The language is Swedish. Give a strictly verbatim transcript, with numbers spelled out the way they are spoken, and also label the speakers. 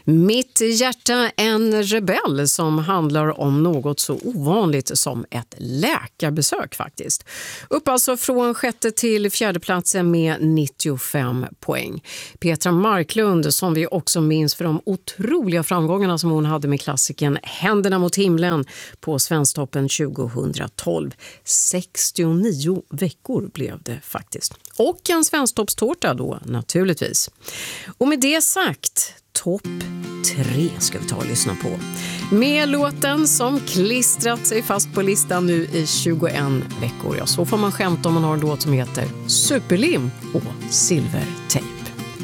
Speaker 1: Mitt hjärta en rebell som handlar om något så ovanligt som ett läkarbesök faktiskt. Upp alltså från sjätte till fjärde platsen med nittiofem poäng. Petra Marklund som vi också minns för de otroliga framgångarna som hon hade med klassiken Händerna mot himlen på Svensktoppen tjugohundratolv. sextionio veckor blev det faktiskt. Och en Svensktoppstårta då naturligtvis. Och med det sagt, topp tre ska vi ta och lyssna på. Med låten som klistrat sig fast på listan nu i tjugoen veckor. Ja, så får man skämta om man har en låt som heter Superlim och Silvertejp.